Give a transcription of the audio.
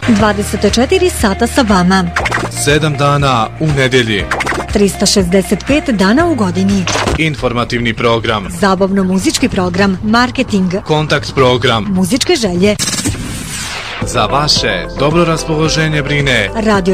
24 sata sa vama. 7 dana u nedjelji. 365 dana u godini. Informativni program. Zabavno-muzički program. Marketing. Kontakt program. Muzičke želje. Za vaše dobro raspoloženje brine Radio